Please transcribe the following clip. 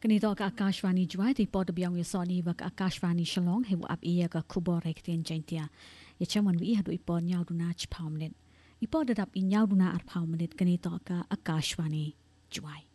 Kini to ka Akashvani juai ti pod biang ye soni wa ka Akashvani shalong he wa ap iya ka kubo rek tien jaintia. Ye chaman wi hadu ipo nyau duna ch paumenit. Ipo dadap i nyau duna ar paumenit kini to ka Akashvani juai.